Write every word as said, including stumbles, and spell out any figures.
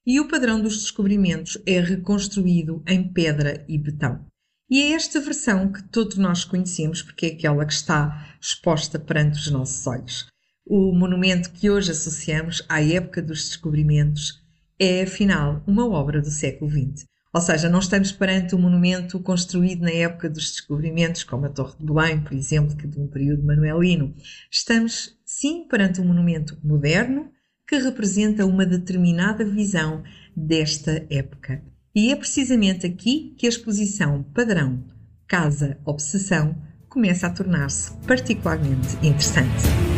e o padrão dos descobrimentos é reconstruído em pedra e betão. E é esta versão que todos nós conhecemos, porque é aquela que está exposta perante os nossos olhos. O monumento que hoje associamos à época dos descobrimentos é, afinal, uma obra do século vinte. Ou seja, não estamos perante um monumento construído na época dos descobrimentos, como a Torre de Belém, por exemplo, que é de um período manuelino. Estamos, sim, perante um monumento moderno que representa uma determinada visão desta época. E é precisamente aqui que a exposição Padrão, Casa, Obsessão começa a tornar-se particularmente interessante.